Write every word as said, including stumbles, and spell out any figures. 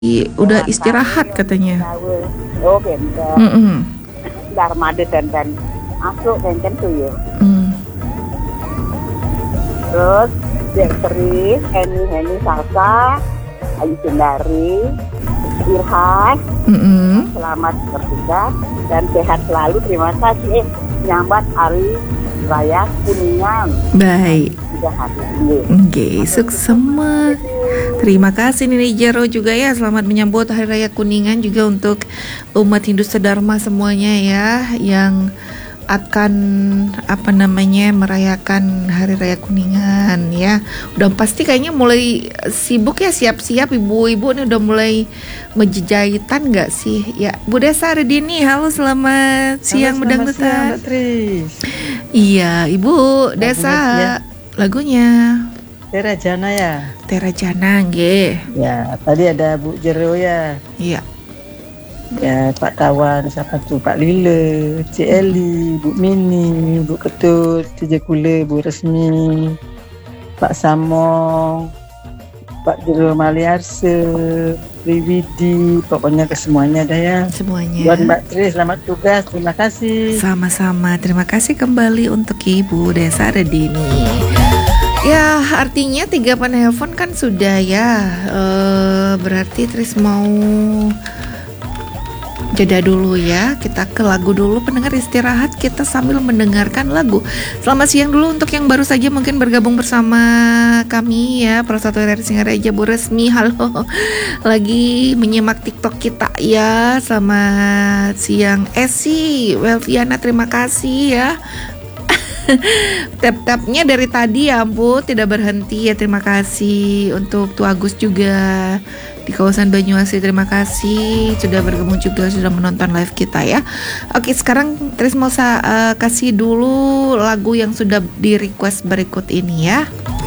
udah istirahat katanya. Oh, benten. Mm-mm. Darmade dan masuk benten tuh ya. Mm. Terus Dek Teris, Eni Heni Salsa, Ayu Sundari, Irhas, Mm-mm. selamat bertugas dan sehat selalu. Terima kasih. Eh, nyambat hari raya Kuningan. Baik. Sudah hadir. Nggih. Oke, sukses semua. Terima kasih Nini Jero juga ya. Selamat menyambut Hari Raya Kuningan juga untuk umat Hindu Sedharma semuanya ya, yang akan apa namanya merayakan Hari Raya Kuningan ya. Udah pasti kayaknya mulai sibuk ya, siap-siap ibu-ibu nih udah mulai menjejahitan nggak sih? Ya, Bu Desa Redini, halo selamat siang Medangdutan. Iya, Ibu Desa lagunya Tera Jana ya. Tera Jana nggih. Ya, tadi ada Bu Jero ya. Iya. Ya, Pak Tawan, siapa tuh? Pak Lila, Cik Eli, Bu Mini, Bu Ketut, Cik Jakule, Bu Resmi, Pak Samong, Pak Jero Maliarse, Riwidi, pokoknya ke semuanya dah ya. Semuanya. Buat Mbak Tri, selamat tugas, terima kasih. Sama-sama, terima kasih kembali untuk Ibu Desa Redini. Ya, artinya tiga penelpon kan sudah ya. E, berarti Tris mau jeda dulu ya. Kita ke lagu dulu, pendengar istirahat kita sambil mendengarkan lagu. Selamat siang dulu untuk yang baru saja mungkin bergabung bersama kami ya. Persatuan R R I Singaraja Bu Resmi, halo. Lagi menyimak TikTok kita ya. Selamat siang Esi, Welviana, terima kasih ya. Tap-tapnya dari tadi ya ampun tidak berhenti ya, terima kasih. Untuk Tu Agus juga di kawasan Banyuasin, terima kasih sudah bergabung juga, sudah menonton live kita ya. Oke, sekarang Tris mau uh, kasih dulu lagu yang sudah di request berikut ini ya.